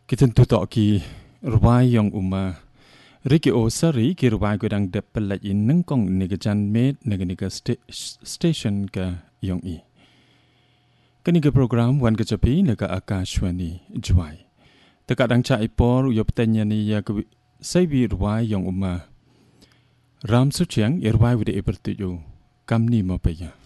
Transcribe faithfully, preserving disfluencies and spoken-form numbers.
Kita tak ki ruai yang umma Riki Osari ki ruai godang depelat in nengkong niga jan med niga niga station ka yang i. Kaniga program wan kecapi niga Akashwani Juai. Tekadang cai por yop tanya ni ya ke saibi ruai yang umma Ram suciang irwai wide ibertuju kam ni mapaya.